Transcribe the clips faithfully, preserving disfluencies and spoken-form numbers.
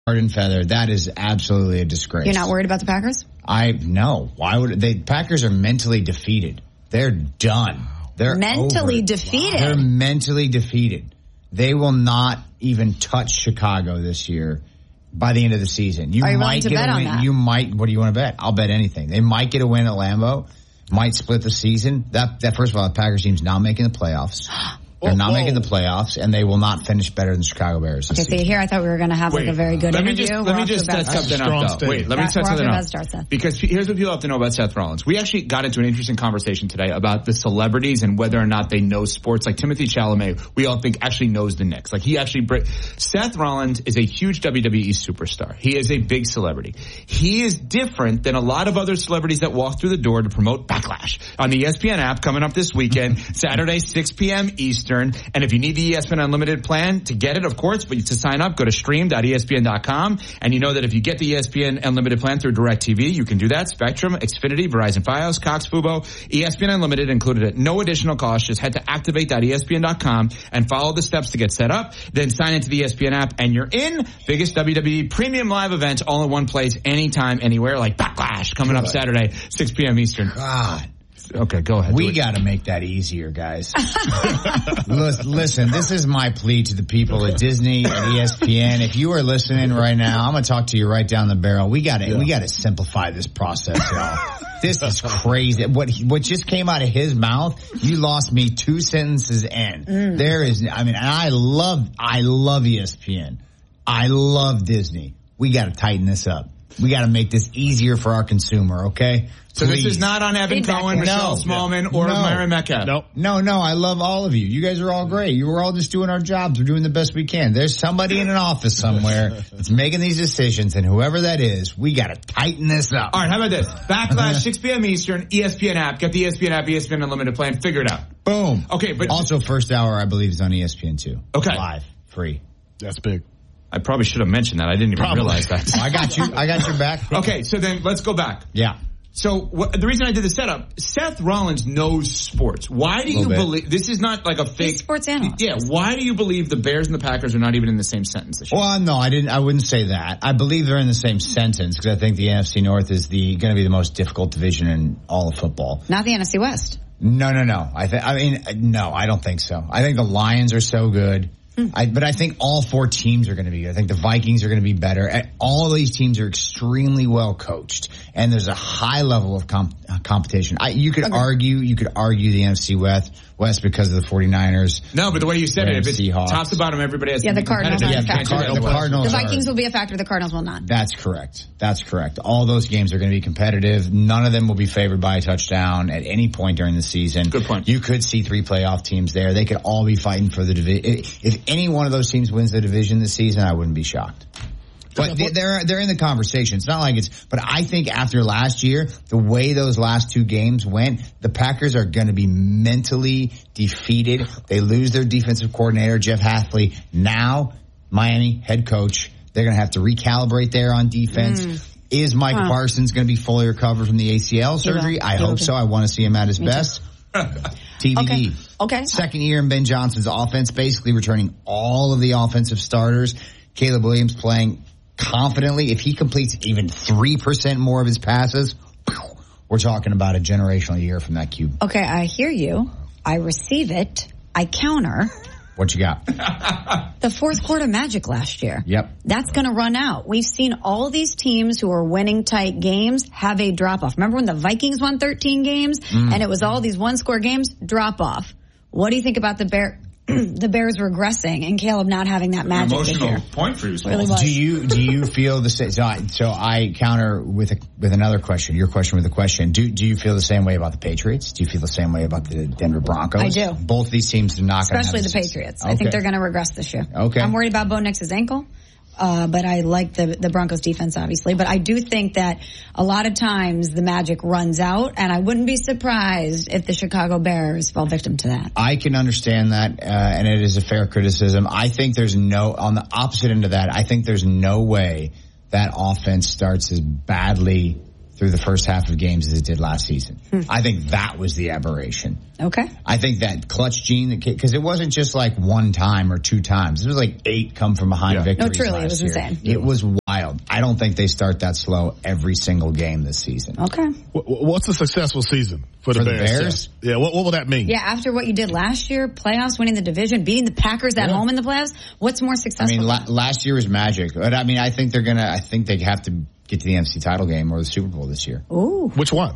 and feather. That is absolutely a disgrace. You're not worried about the Packers? I no. Why would they? Packers are mentally defeated. They're done. They're mentally over. defeated. They're mentally defeated. They will not even touch Chicago this year by the end of the season. You Are you willing might to get bet a on win. that? You might. What do you want to bet? I'll bet anything. They might get a win at Lambeau. Might split the season. That that first of all, the Packers team's not making the playoffs. They're not Whoa. making the playoffs, and they will not finish better than Chicago Bears this Okay, see, season. here I thought we were going to have Wait, like a very good let me interview. just, We're let me off to just a set bad start. something Strong up, though. state. Wait, let me We're set off something to a up. bad start, Seth. Because here's what people have to know about Seth Rollins. We actually got into an interesting conversation today about the celebrities and whether or not they know sports. Like Timothée Chalamet, we all think actually knows the Knicks. Like he actually, break- Seth Rollins is a huge W W E superstar. He is a big celebrity. He is different than a lot of other celebrities that walk through the door to promote Backlash on the E S P N app coming up this weekend, Saturday, six p.m. Eastern. And if you need the E S P N Unlimited plan to get it, of course, but to sign up, go to stream dot E S P N dot com. And you know that if you get the E S P N Unlimited plan through DirecTV, you can do that. Spectrum, Xfinity, Verizon Fios, Cox, Fubo, E S P N Unlimited included at no additional cost. Just head to activate dot E S P N dot com and follow the steps to get set up. Then sign into the E S P N app and you're in. Biggest W W E premium live events all in one place, anytime, anywhere, like Backlash coming up Saturday, six p.m. Eastern. God. Okay, go ahead. We got to make that easier, guys. Listen, this is my plea to the people at Disney, at E S P N. If you are listening right now, I'm going to talk to you right down the barrel. We got to, yeah. we got to simplify this process, y'all. This is crazy. What what just came out of his mouth, you lost me two sentences in. Mm. There is, I mean, and I love, I love E S P N. I love Disney. We got to tighten this up. We got to make this easier for our consumer, okay? So Please. This is not on Evan Feedback. Cohen, Michelle no. Smallman, or no. Mary Metcalf. Nope. No, no, I love all of you. You guys are all great. You were all just doing our jobs. We're doing the best we can. There's somebody in an office somewhere that's making these decisions, and whoever that is, we got to tighten this up. All right, how about this? Backlash, six p.m. Eastern, E S P N app. Get the E S P N app, E S P N Unlimited plan. Figure it out. Boom. Okay, but also first hour, I believe, is on E S P N too. Okay. Live, free. That's big. I probably should have mentioned that. I didn't even Probably. realize that. I got you. I got your back. Okay, so then let's go back. Yeah. So what, the reason I did the setup, Seth Rollins knows sports. Why do you bit. believe, this is not like a fake. He's a sports analyst. Yeah, why do you believe the Bears and the Packers are not even in the same sentence this year? Well, no, I didn't. I wouldn't say that. I believe they're in the same sentence because I think the N F C North is the going to be the most difficult division in all of football. Not the N F C West. No, no, no. I think. I mean, no, I don't think so. I think the Lions are so good. I, but I think all four teams are going to be good. I think the Vikings are going to be better. All of these teams are extremely well coached, and there's a high level of comp- competition. I, you could okay. argue, you could argue the N F C West, West because of the 49ers. No, but the way you said Rams, it, if it's Seahawks. top to bottom, everybody has yeah, to the Cardinals yeah, are a factor. Card- the, Cardinals the Vikings are, will be a factor. The Cardinals will not. That's correct. That's correct. All those games are going to be competitive. None of them will be favored by a touchdown at any point during the season. Good point. You could see three playoff teams there. They could all be fighting for the division. If any one of those teams wins the division this season, I wouldn't be shocked. But they're they're in the conversation. It's not like it's. But I think after last year, the way those last two games went, the Packers are going to be mentally defeated. They lose their defensive coordinator, Jeff Hafley. Now, Miami head coach. They're going to have to recalibrate there on defense. Mm. Is Mike huh. Parsons going to be fully recovered from the A C L surgery? I hope so. I want to see him at his Me best. T B D. Okay. okay. Second year in Ben Johnson's offense, basically returning all of the offensive starters. Caleb Williams playing confidently. If he completes even three percent more of his passes, we're talking about a generational year from that cube. Okay, I hear you. I receive it. I counter. What you got? The fourth quarter magic last year. Yep. That's going to run out. We've seen all these teams who are winning tight games have a drop-off. Remember when the Vikings won thirteen games mm. and it was all these one-score games? Drop-off. What do you think about the Bear? the Bears regressing and Caleb not having that magic this year. Emotional point for you. Really do you do you feel the same? So I, so I counter with a, with another question. Your question with a question. Do do you feel the same way about the Patriots? Do you feel the same way about the Denver Broncos? I do. Both these teams are not going to have especially the Patriots. Okay. I think they're going to regress this year. Okay. I'm worried about Bo Nix's ankle. Uh, but I like the, the Broncos defense, obviously. But I do think that a lot of times the magic runs out, and I wouldn't be surprised if the Chicago Bears fall victim to that. I can understand that, uh, and it is a fair criticism. I think there's no, on the opposite end of that, I think there's no way that offense starts as badly through the first half of games as it did last season. Hmm. I think that was the aberration. Okay. I think that clutch gene, because it wasn't just like one time or two times. It was like eight come from behind yeah. victories. No, truly, last it was year. insane. It was wild. I don't think they start that slow every single game this season. Okay. What's a successful season for the for Bears? The Bears? Yeah, what, what will that mean? Yeah, after what you did last year, playoffs, winning the division, beating the Packers at yeah. home in the playoffs, what's more successful? I mean, la- last year was magic. But I mean, I think they're going to, I think they have to get to the N F C title game or the Super Bowl this year. Ooh. Which one?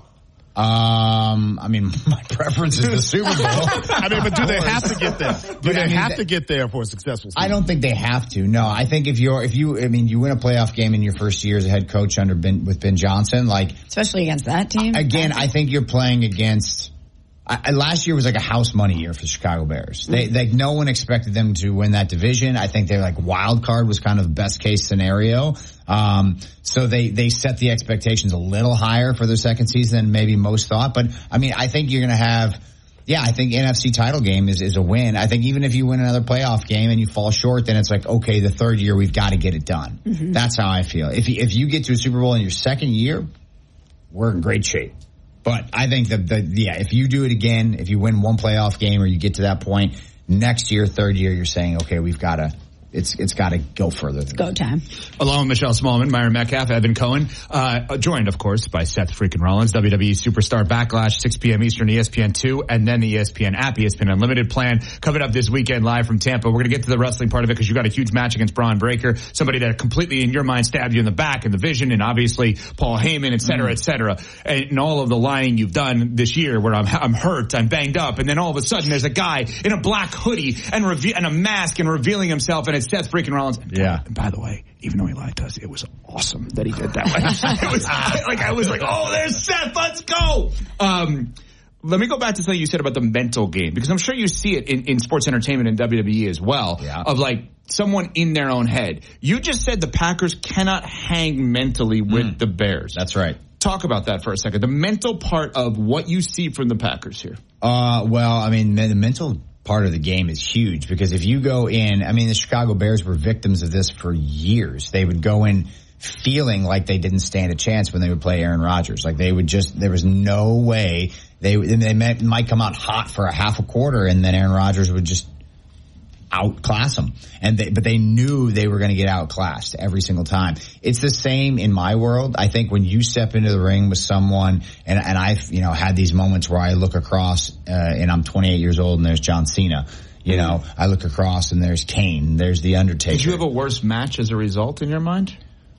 Um, I mean, my preference is the Super Bowl. I mean, but do they have to get there? Do but they I mean, have to get there for a successful season? I don't think they have to. No, I think if you're, if you, I mean, you win a playoff game in your first year as a head coach under Ben, with Ben Johnson, like. Especially against that team. Again, I think you're playing against, I, last year was like a house money year for the Chicago Bears. They, like, no one expected them to win that division. I think they're like wild card was kind of the best case scenario. Um, so they, they set the expectations a little higher for their second season than maybe most thought. But I mean, I think you're going to have, yeah, I think N F C title game is, is a win. I think even if you win another playoff game and you fall short, then it's like, okay, the third year we've got to get it done. Mm-hmm. That's how I feel. If you, if you get to a Super Bowl in your second year, we're in great shape. But I think that, the, yeah, if you do it again, if you win one playoff game or you get to that point, next year, third year, you're saying, okay, we've got to, it's it's got to go further. It's go time. Along with Michelle Smallman, Myron Metcalf, Evan Cohen, uh, joined, of course, by Seth freaking Rollins, W W E Superstar Backlash, six p.m. Eastern, E S P N two, and then the E S P N app, E S P N Unlimited plan. Coming up this weekend live from Tampa. We're going to get to the wrestling part of it because you got a huge match against Braun Breaker, somebody that completely, in your mind, stabbed you in the back and the vision, and obviously Paul Heyman, et cetera, mm. et cetera. And, and all of the lying you've done this year where I'm, I'm hurt, I'm banged up, and then all of a sudden there's a guy in a black hoodie and, reve- and a mask and revealing himself, and it's Seth freaking Rollins. Yeah. And by the way, even though he lied to us, it was awesome that he did that way. It was like, I was like, oh, there's Seth, let's go. Um, let me go back to something you said about the mental game, because I'm sure you see it in, in sports entertainment and W W E as well, yeah. of like someone in their own head. You just said the Packers cannot hang mentally with mm. the Bears. That's right. Talk about that for a second. The mental part of what you see from the Packers here. Uh, well, I mean, the mental part of the game is huge, because if you go in, I mean, the Chicago Bears were victims of this for years. They would go in feeling like they didn't stand a chance when they would play Aaron Rodgers. Like they would just, there was no way they, they might, might come out hot for a half a quarter, and then Aaron Rodgers would just outclass them. And they, but they knew they were going to get outclassed every single time. It's the same in my world. I think when you step into the ring with someone, and, and I've, you know, had these moments where I look across, uh, and I'm twenty-eight years old and there's John Cena. You know, I look across and there's Kane, there's The Undertaker. Did you have a worse match as a result in your mind?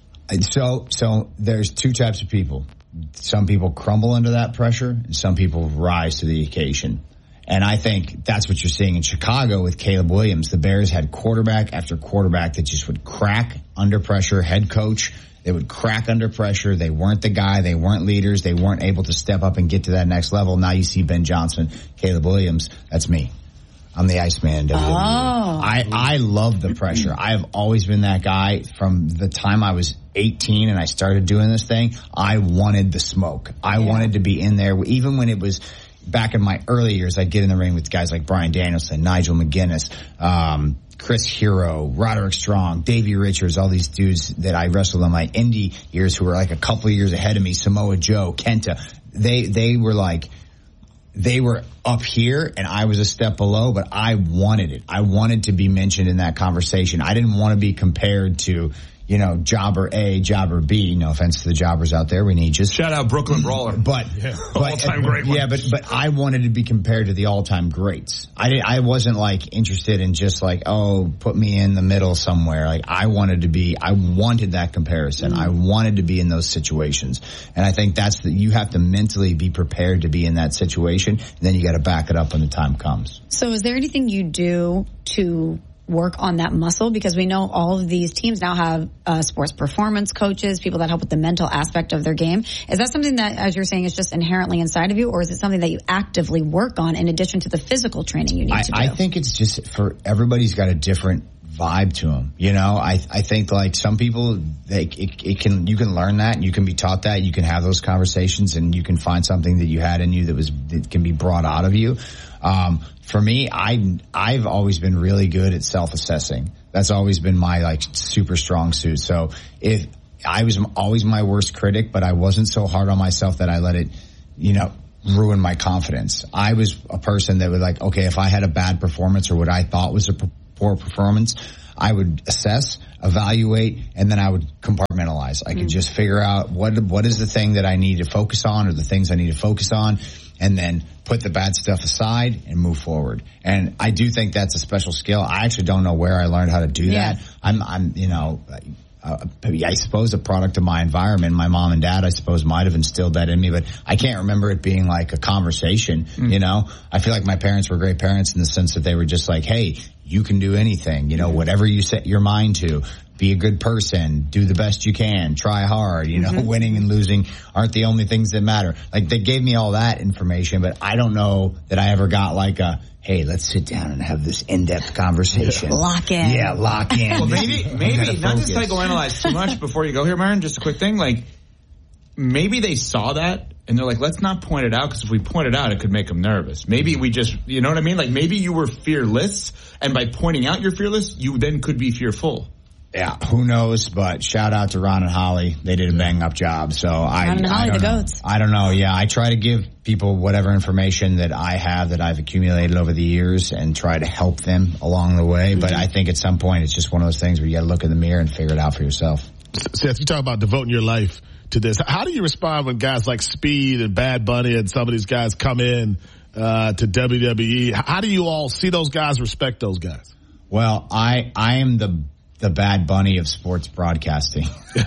So, so there's two types of people. Some people crumble under that pressure, and some people rise to the occasion. And I think that's what you're seeing in Chicago with Caleb Williams. The Bears had quarterback after quarterback that just would crack under pressure. Head coach, they would crack under pressure. They weren't the guy. They weren't leaders. They weren't able to step up and get to that next level. Now you see Ben Johnson, Caleb Williams. That's me. I'm the Iceman. W W E. Oh. I, I love the pressure. I have always been that guy from the time I was eighteen and I started doing this thing. I wanted the smoke. I yeah. wanted to be in there. Even when it was back in my early years, I'd get in the ring with guys like Bryan Danielson, Nigel McGuinness, um, Chris Hero, Roderick Strong, Davey Richards, all these dudes that I wrestled on my indie years who were like a couple of years ahead of me, Samoa Joe, Kenta. They, they were like, they were up here and I was a step below, but I wanted it. I wanted to be mentioned in that conversation. I didn't want to be compared to, you know, jobber A, jobber B. No offense to the jobbers out there. We need you. Shout out Brooklyn Brawler. But, yeah. but all-time great one. Yeah, but, but I wanted to be compared to the all-time greats. I didn't, I wasn't like interested in just like, oh, put me in the middle somewhere. Like I wanted to be, I wanted that comparison. Mm. I wanted to be in those situations. And I think that's the, you have to mentally be prepared to be in that situation. And then you got to back it up when the time comes. So is there anything you do to work on that muscle? Because we know all of these teams now have uh, sports performance coaches, people that help with the mental aspect of their game. Is that something that, as you're saying, is just inherently inside of you, or is it something that you actively work on in addition to the physical training you need I, to do? I think it's just for everybody's got a different vibe to them. You know, I I think like some people, they it, it can you can learn that and you can be taught that. You can have those conversations and you can find something that you had in you that was that can be brought out of you. Um, for me, I, I've always been really good at self-assessing. That's always been my like super strong suit. So if I was always my worst critic, but I wasn't so hard on myself that I let it, you know, ruin my confidence. I was a person that would like, okay, if I had a bad performance or what I thought was a poor performance, I would assess, evaluate, and then I would compartmentalize. I could mm. just figure out what what is the thing that I need to focus on or the things I need to focus on, and then put the bad stuff aside and move forward. And I do think that's a special skill. I actually don't know where I learned how to do yeah. that. I'm, I'm, you know, uh, I suppose a product of my environment. My mom and dad, I suppose, might have instilled that in me, but I can't remember it being like a conversation, mm. you know? I feel like my parents were great parents in the sense that they were just like, hey, you can do anything, you know, whatever you set your mind to. Be a good person, do the best you can, try hard, you know, mm-hmm. winning and losing aren't the only things that matter. Like, they gave me all that information, but I don't know that I ever got like a, hey, let's sit down and have this in-depth conversation. Lock in. Yeah, lock in. Well, maybe, maybe, not focus. to psychoanalyze too much before you go here, Myron, just a quick thing, like, maybe they saw that and they're like, let's not point it out, because if we point it out, it could make them nervous. Maybe we just, you know what I mean? Like, maybe you were fearless, and by pointing out you're fearless, you then could be fearful. Yeah, who knows? But shout out to Ron and Holly. They did a bang up job. So I, Ron and Holly, I don't the know. goats. I don't know. Yeah, I try to give people whatever information that I have that I've accumulated over the years and try to help them along the way. Mm-hmm. But I think at some point it's just one of those things where you got to look in the mirror and figure it out for yourself. Seth, you talk about devoting your life to this. How do you respond when guys like Speed and Bad Bunny and some of these guys come in uh, to W W E? How do you all see those guys, respect those guys? Well, I I am the the Bad Bunny of sports broadcasting.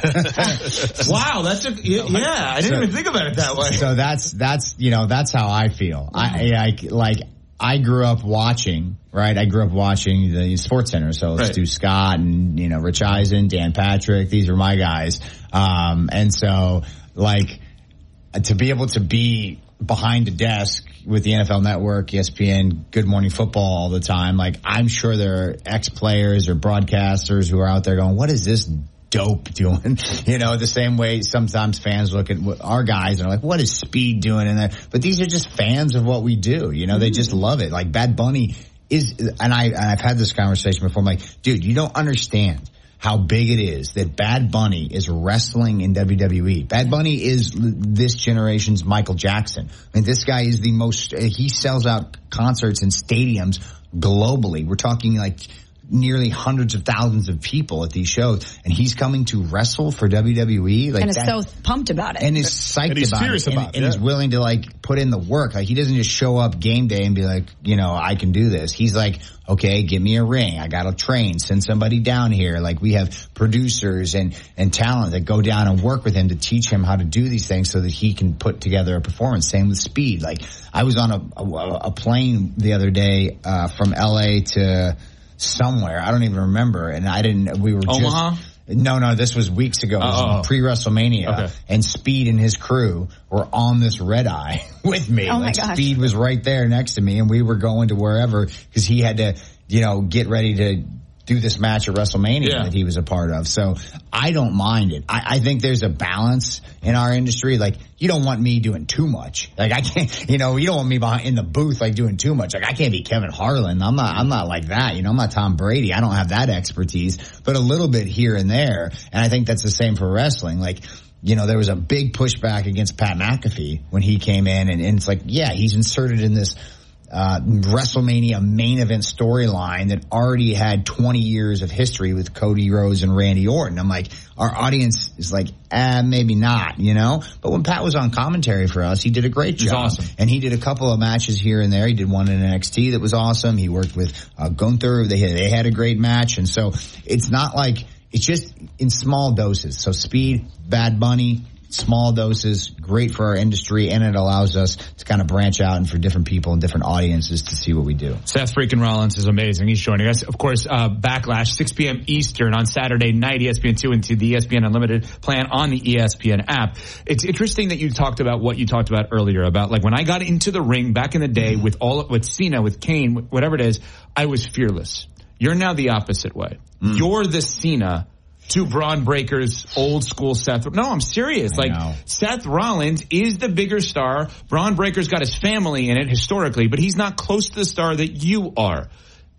Wow, that's a, yeah, I didn't so, even think about it that way. So that's, that's, you know, that's how I feel. I, I, like, I grew up watching, right? I grew up watching the Sports Center. So it's right. Stu Scott and, you know, Rich Eisen, Dan Patrick. These are my guys. Um, and so, like, to be able to be behind a desk with the N F L Network, E S P N, Good Morning Football all the time, like, I'm sure there are ex-players or broadcasters who are out there going, what is this dope doing? You know, the same way sometimes fans look at our guys and are like, what is Speed doing in there? But these are just fans of what we do. You know, they just love it. Like, Bad Bunny is, and I, and I've had this conversation before. I'm like, dude, you don't understand how big it is that Bad Bunny is wrestling in W W E. Bad Bunny is this generation's Michael Jackson. I mean, this guy is the most, he sells out concerts in stadiums globally. We're talking like nearly hundreds of thousands of people at these shows, and he's coming to wrestle for W W E. Like, and is that, so pumped about it. And is psyched and he's about serious it. About and, it, and yeah. is willing to, like, put in the work. Like, he doesn't just show up game day and be like, you know, I can do this. He's like, okay, give me a ring. I got to train. Send somebody down here. Like, we have producers and, and talent that go down and work with him to teach him how to do these things so that he can put together a performance. Same with Speed. Like, I was on a, a, a plane the other day, uh, from L A to somewhere. I don't even remember. And I didn't, we were Omaha? just, no, no, this was weeks ago. It was pre-WrestleMania. Okay. And Speed and his crew were on this red eye with me. Oh, like, my gosh. Speed was right there next to me, and we were going to wherever because he had to, you know, get ready to do this match at WrestleMania yeah. that he was a part of. So I don't mind it. I, I think there's a balance in our industry. Like, you don't want me doing too much. Like, I can't, you know, you don't want me behind in the booth, like, doing too much. Like, I can't be Kevin Harlan. I'm not, I'm not like that. You know, I'm not Tom Brady. I don't have that expertise, but a little bit here and there. And I think that's the same for wrestling. Like, you know, there was a big pushback against Pat McAfee when he came in, and, and it's like, yeah, he's inserted in this Uh, WrestleMania main event storyline that already had twenty years of history with Cody Rhodes and Randy Orton. I'm like, our audience is like, ah, maybe not, you know? But when Pat was on commentary for us, he did a great job. Awesome. And he did a couple of matches here and there. He did one in N X T that was awesome. He worked with uh, Gunther. They had, they had a great match. And so it's not like, it's just in small doses. So Speed, Bad Bunny, small doses, great for our industry, and it allows us to kind of branch out and for different people and different audiences to see what we do. Seth freaking Rollins is amazing. He's joining us. Of course, uh, Backlash, six p.m. Eastern on Saturday night, E S P N two, into the E S P N Unlimited plan on the E S P N app. It's interesting that you talked about what you talked about earlier about, like, when I got into the ring back in the day with all with Cena, with Kane, whatever it is, I was fearless. You're now the opposite way. Mm. You're the Cena to Braun Breaker's old school Seth. No, I'm serious. I like, know. Seth Rollins is the bigger star. Braun Breaker's got his family in it historically, but he's not close to the star that you are.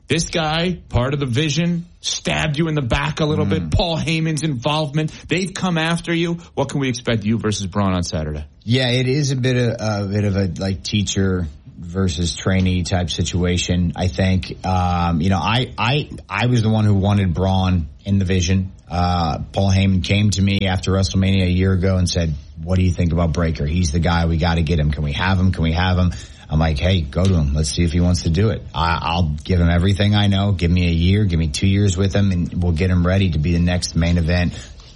This guy, part of the vision, stabbed you in the back a little mm. bit. Paul Heyman's involvement. They've come after you. What can we expect you versus Braun on Saturday? Yeah, it is a bit of a bit of a like teacher versus trainee type situation. I think, um, you know, I, I, I was the one who wanted Braun in the vision. Uh, Paul Heyman came to me after WrestleMania a year ago and said, what do you think about Breakker? He's the guy. We got to get him. Can we have him? Can we have him? I'm like, hey, go to him. Let's see if he wants to do it. I, I'll give him everything I know. Give me a year. Give me two years with him, and we'll get him ready to be the next main event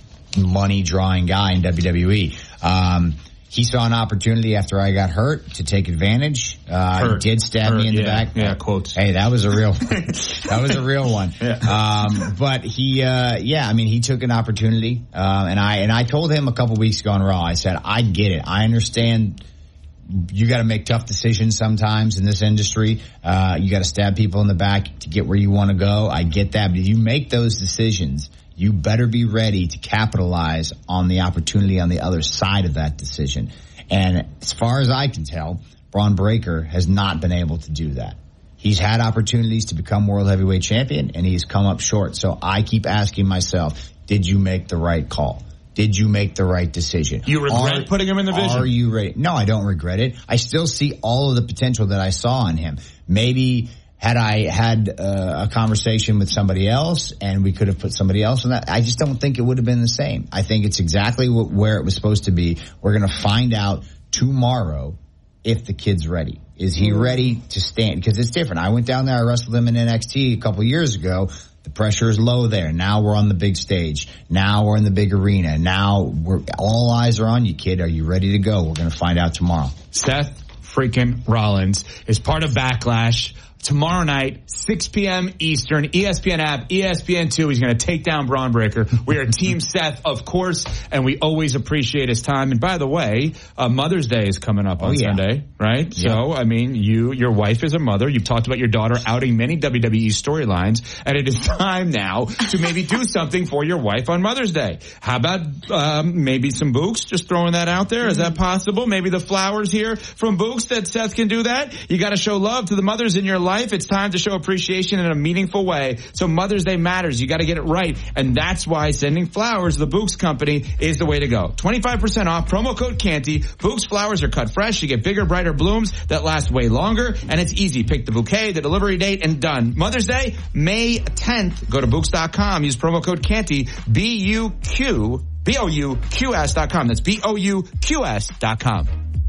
money drawing guy in W W E. Um, He saw an opportunity after I got hurt to take advantage. Uh, he did stab hurt, me in the yeah, back. Yeah, quotes. Hey, that was a real, that was a real one. Yeah. Um, but he, uh, yeah, I mean, he took an opportunity. Uh, and I, and I told him a couple weeks ago on Raw, I said, I get it. I understand you got to make tough decisions sometimes in this industry. Uh, you got to stab people in the back to get where you want to go. I get that. But if you make those decisions, you better be ready to capitalize on the opportunity on the other side of that decision. And as far as I can tell, Braun Breakker has not been able to do that. He's had opportunities to become world heavyweight champion, and he's come up short. So I keep asking myself, did you make the right call? Did you make the right decision? You regret are, putting him in the vision? Are you ready? No, I don't regret it. I still see all of the potential that I saw in him. Maybe had I had uh, a conversation with somebody else and we could have put somebody else on that, I just don't think it would have been the same. I think it's exactly what, where it was supposed to be. We're going to find out tomorrow if the kid's ready. Is he ready to stand? Because it's different. I went down there, I wrestled him in N X T a couple years ago. The pressure is low there. Now we're on the big stage. Now we're in the big arena. Now we're all eyes are on you, kid. Are you ready to go? We're going to find out tomorrow. Seth freaking Rollins is part of Backlash. Tomorrow night, six p.m. Eastern, E S P N app, E S P N two. He's going to take down Braun Breakker. We are Team Seth, of course, and we always appreciate his time. And by the way, uh, Mother's Day is coming up on oh, yeah. Sunday, right? Yep. So, I mean, you, your wife is a mother. You've talked about your daughter outing many W W E storylines, and it is time now to maybe do something for your wife on Mother's Day. How about um, maybe some Books? Just throwing that out there. Is that possible? Maybe the flowers here from Books that Seth can do that? You got to show love to the mothers in your life. It's time to show appreciation in a meaningful way. So Mother's Day matters. You got to get it right. And that's why sending flowers to the Books Company is the way to go. twenty-five percent off, promo code Canty. Books flowers are cut fresh. You get bigger, brighter blooms that last way longer. And it's easy. Pick the bouquet, the delivery date, and done. Mother's Day, May tenth. Go to Books dot com. Use promo code Canty. B U Q, B O U Q S dot com. That's B O U Q S dot com.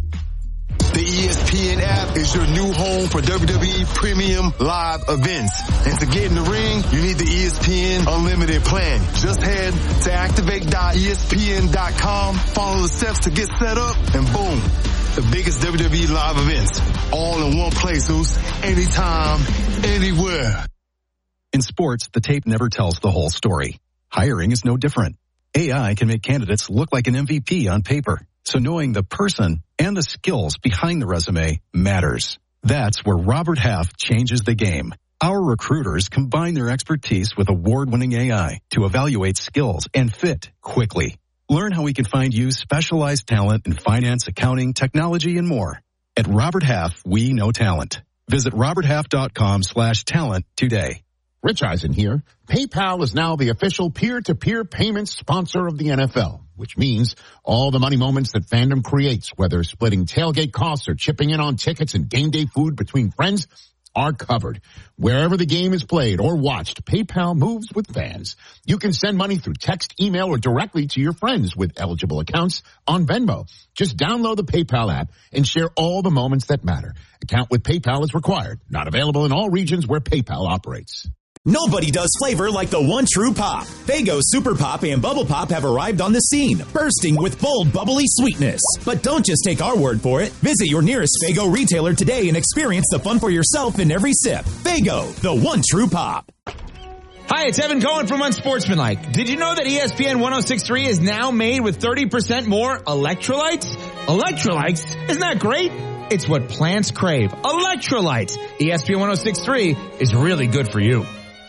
The E S P N app is your new home for W W E premium live events. And to get in the ring, you need the E S P N Unlimited plan. Just head to activate dot E S P N dot com, follow the steps to get set up, and boom, the biggest W W E live events, all in one place, Zeus, anytime, anywhere. In sports, the tape never tells the whole story. Hiring is no different. A I can make candidates look like an M V P on paper. So knowing the person and the skills behind the resume matters. That's where Robert Half changes the game. Our recruiters combine their expertise with award-winning A I to evaluate skills and fit quickly. Learn how we can find you specialized talent in finance, accounting, technology, and more. At Robert Half, we know talent. Visit robert half dot com slash talent today. Rich Eisen here. PayPal is now the official peer-to-peer payments sponsor of the N F L, which means all the money moments that fandom creates, whether splitting tailgate costs or chipping in on tickets and game day food between friends, are covered. Wherever the game is played or watched, PayPal moves with fans. You can send money through text, email, or directly to your friends with eligible accounts on Venmo. Just download the PayPal app and share all the moments that matter. Account with PayPal is required. Not available in all regions where PayPal operates. Nobody does flavor like the one true pop. Faygo Super Pop and Bubble Pop have arrived on the scene, bursting with bold, bubbly sweetness. But don't just take our word for it. Visit your nearest Faygo retailer today and experience the fun for yourself in every sip. Faygo, the one true pop. Hi, it's Evan Cohen from Unsportsmanlike. Did you know that E S P N ten sixty-three is now made with thirty percent more electrolytes? Electrolytes? Isn't that great? It's what plants crave. Electrolytes. E S P N ten sixty-three is really good for you.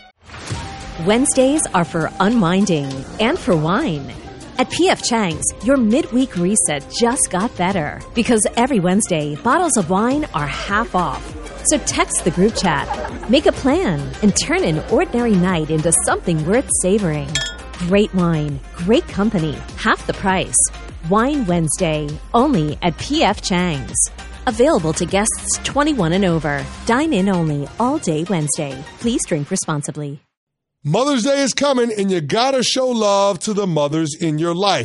Wednesdays are for unwinding and for wine. At P F Chang's, your midweek reset just got better because every Wednesday, bottles of wine are half off. So text the group chat, make a plan, and turn an ordinary night into something worth savoring. Great wine, great company, half the price. Wine Wednesday, only at P F Chang's. Available to guests twenty-one and over. Dine in only all day Wednesday. Please drink responsibly. Mother's Day is coming, and you gotta show love to the mothers in your life.